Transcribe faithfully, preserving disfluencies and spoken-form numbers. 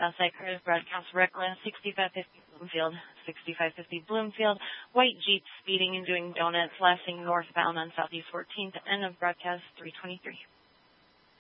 Southside Curtis broadcast reckless, sixty-five fifty Bloomfield, sixty-five fifty Bloomfield, white Jeep speeding and doing donuts, lasting northbound on Southeast fourteenth, end of broadcast three twenty-three.